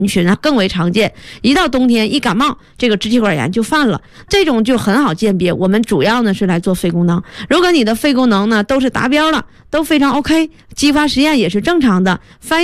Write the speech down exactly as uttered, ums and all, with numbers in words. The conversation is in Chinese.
群啊更为常见，一到冬天一感冒，这个支气管炎就犯了，这种就很好鉴别。我们主要呢是来做肺功能，如果你的肺功能呢都是达标了，都非常 OK， 激发实验也是正常的，发